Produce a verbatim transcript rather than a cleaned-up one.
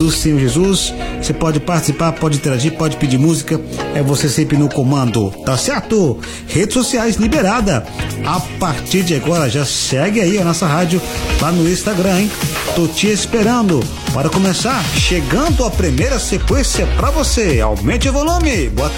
do Senhor Jesus. Você pode participar, pode interagir, pode pedir música. É você sempre no comando, tá certo? Redes sociais liberada. A partir de agora, já segue aí a nossa rádio lá no Instagram, hein? Tô te esperando. Para começar, chegando a primeira sequência pra você. Aumente o volume. Boa